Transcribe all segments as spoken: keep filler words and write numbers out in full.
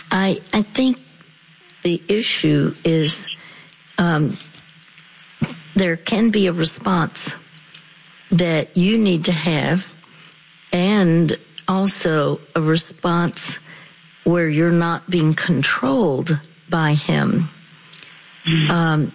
I I think the issue is um, there can be a response that you need to have, and also a response where you're not being controlled by him. Mm-hmm. Um,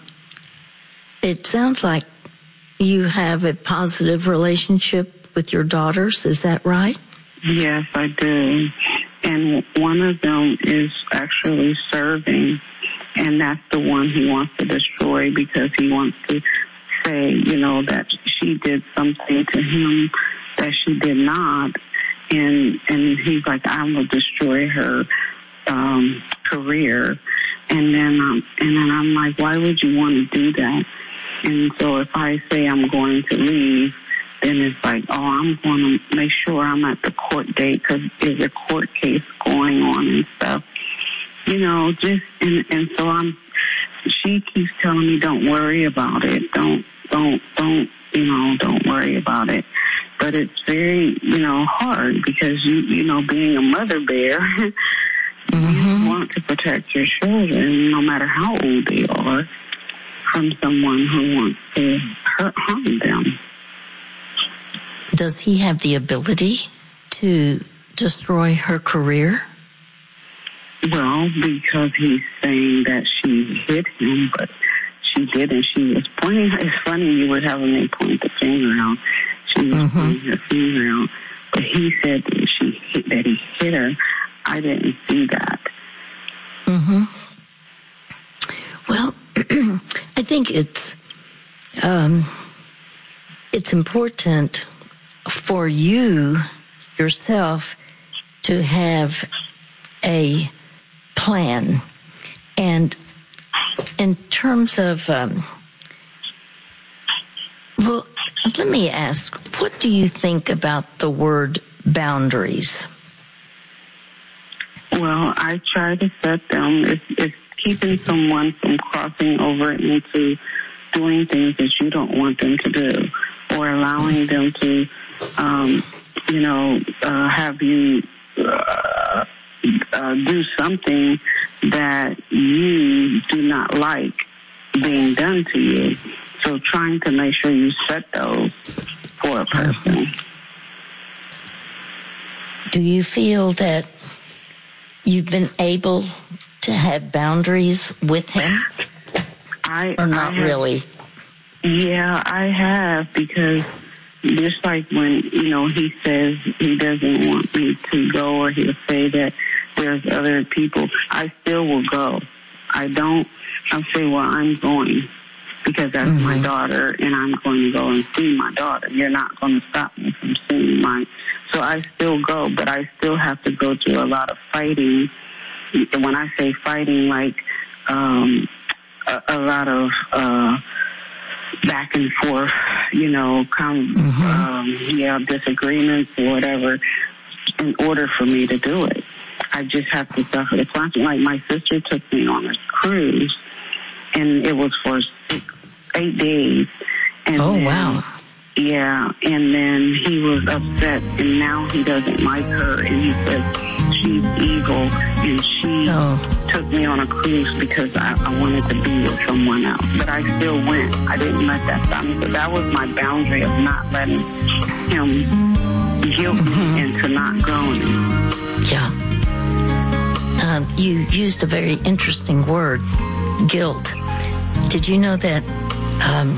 it sounds like you have a positive relationship with your daughters. Is that right? Yes, I do. And one of them is actually serving, and that's the one he wants to destroy because he wants to say, you know, that she did something to him that she did not. And and he's like, I'm going to destroy her um, career. And then, um, and then I'm like, why would you want to do that? And so if I say I'm going to leave, then it's like, oh, I'm going to make sure I'm at the court date because there's a court case going on and stuff. You know, just, and, and so I'm, she keeps telling me, don't worry about it. Don't, don't, don't, you know, don't worry about it. But it's very, you know, hard because, you, you know, being a mother bear, mm-hmm. you want to protect your children, no matter how old they are, from someone who wants to hurt, harm them. Does he have the ability to destroy her career? Well, because he's saying that she hit him, but she didn't. She was pointing. It's funny you would have me point the finger out. She was mm-hmm. pointing her finger out, but he said that she hit, that he hit her. I didn't see that. Mm-hmm. Well, I think it's um, it's important for you yourself to have a plan. And in terms of, um, well, let me ask, what do you think about the word boundaries? Well, I try to set them. It's, it's keeping someone from crossing over into doing things that you don't want them to do, or allowing them to, um, you know, uh, have you uh, uh, do something that you do not like being done to you. So trying to make sure you set those for a person. Do you feel that you've been able to have boundaries with him? I, or not I have, really? Yeah, I have, because just like when, you know, he says he doesn't want me to go, or he'll say that there's other people, I still will go. I don't, I'll say, well, I'm going because that's mm-hmm. my daughter, and I'm going to go and see my daughter. You're not going to stop me from seeing my, so I still go, but I still have to go through a lot of fighting. When I say fighting, like um, a, a lot of uh, back and forth, you know, come, mm-hmm. um, yeah, disagreements or whatever, in order for me to do it. I just have to suffer the consequences. Like my sister took me on a cruise, and it was for six, eight days. And oh, then, wow. Yeah, and then he was upset, and now he doesn't like her, and he says she's evil, and she oh. took me on a cruise because I, I wanted to be with someone else. But I still went. I didn't let that stop me. So that was my boundary of not letting him guilt me mm-hmm. into not going. Yeah. Um, you used a very interesting word, guilt. Did you know that um,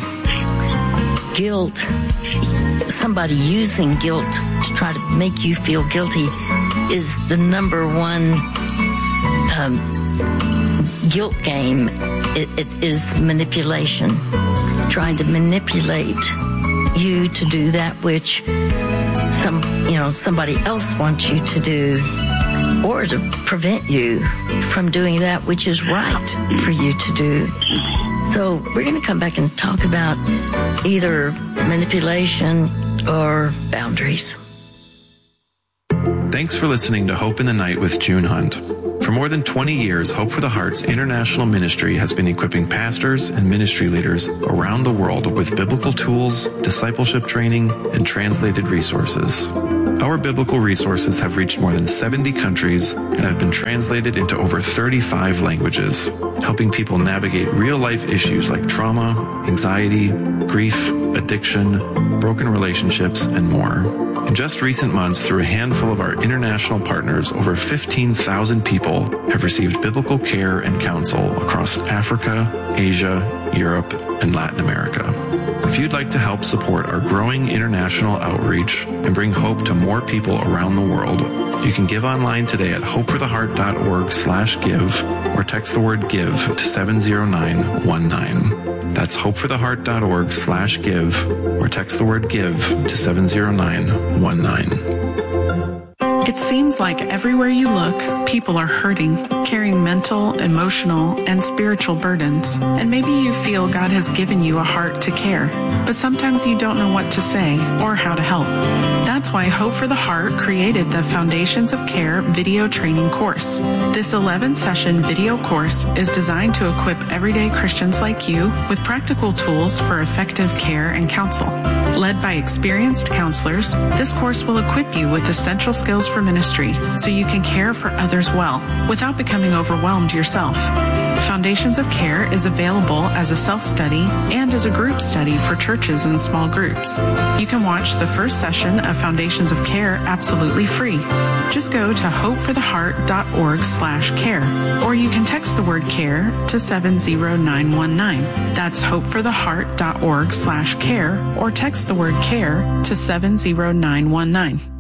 guilt, somebody using guilt to try to make you feel guilty, is the number one um, guilt game? It, it is manipulation, trying to manipulate you to do that which some, you know, somebody else wants you to do, or to prevent you from doing that which is right for you to do. So we're going to come back and talk about either manipulation or boundaries. Thanks for listening to Hope in the Night with June Hunt. For more than twenty years, Hope for the Heart's international ministry has been equipping pastors and ministry leaders around the world with biblical tools, discipleship training, and translated resources. Our biblical resources have reached more than seventy countries and have been translated into over thirty-five languages, helping people navigate real-life issues like trauma, anxiety, grief, addiction, broken relationships, and more. In just recent months, through a handful of our international partners, over fifteen thousand people have received biblical care and counsel across Africa, Asia, Europe, and Latin America. If you'd like to help support our growing international outreach and bring hope to more people around the world, you can give online today at hopefortheheart.org slash give or text the word give to seven zero nine one nine. That's hopefortheheart.org slash give or text the word give to seven zero nine one nine. It seems like everywhere you look, people are hurting, carrying mental, emotional, and spiritual burdens. And maybe you feel God has given you a heart to care, but sometimes you don't know what to say or how to help. That's why Hope for the Heart created the Foundations of Care video training course. This eleven-session video course is designed to equip everyday Christians like you with practical tools for effective care and counsel. Led by experienced counselors, this course will equip you with essential skills for ministry so you can care for others well without becoming overwhelmed yourself. Foundations of Care is available as a self-study and as a group study for churches and small groups. You can watch the first session of Foundations of Care absolutely free. Just go to hopefortheheart.org slash care, or you can text the word care to seven zero nine one nine. That's hopefortheheart.org slash care, or text the word care to seven zero nine one nine.